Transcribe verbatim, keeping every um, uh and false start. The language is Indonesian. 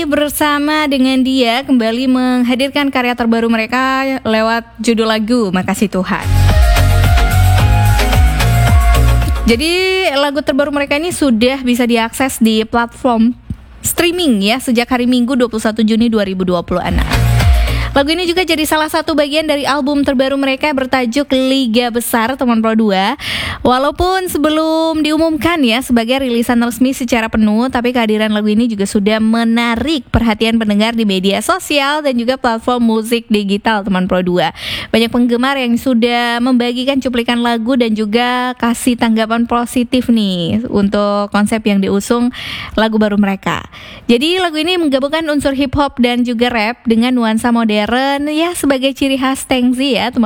Bersama dengan dia kembali menghadirkan karya terbaru mereka lewat judul lagu Makasih Tuhan. Jadi lagu terbaru mereka ini sudah bisa diakses di platform streaming ya sejak hari Minggu dua puluh satu Juni dua ribu dua puluh enam. Lagu ini juga jadi salah satu bagian dari album terbaru mereka bertajuk Liga Besar Teman Pro dua. Walaupun sebelum diumumkan ya sebagai rilisan resmi secara penuh, tapi kehadiran lagu ini juga sudah menarik perhatian pendengar di media sosial dan juga platform musik digital Teman Pro dua. Banyak penggemar yang sudah membagikan cuplikan lagu dan juga kasih tanggapan positif nih untuk konsep yang diusung lagu baru mereka. Jadi lagu ini menggabungkan unsur hip hop dan juga rap dengan nuansa modern ya sebagai ciri khas Tengzi ya teman